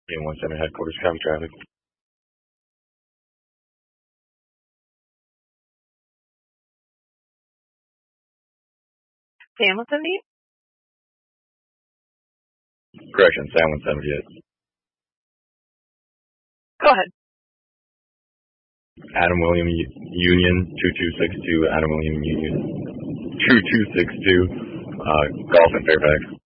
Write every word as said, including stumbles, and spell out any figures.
Union one seven headquarters, copy traffic. Sam one seventy-eight? Correction, Sam one seventy-eight. Go ahead. Adam William Union two two six two, Adam William Union two two six two, uh, Golf in Fairfax.